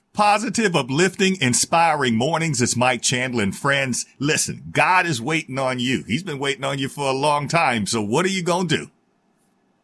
Positive, uplifting, inspiring mornings. It's Mike Chandler, and friends, listen, God is waiting on you. He's been waiting on you for a long time. So what are you going to do?